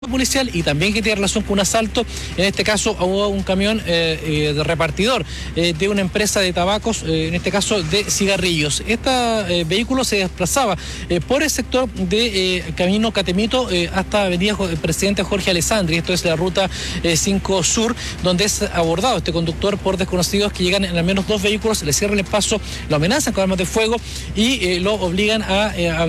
policial y también que tiene relación con un asalto. En este caso hubo un camión de repartidor de una empresa de tabacos, en este caso de cigarrillos. Este vehículo se desplazaba por el sector de Camino Catemito hasta Avenida Presidente Jorge Alessandri. Esto es la ruta 5 Sur, donde es abordado este conductor por desconocidos que llegan en al menos dos vehículos, le cierran el paso, lo amenazan con armas de fuego y lo obligan a abrir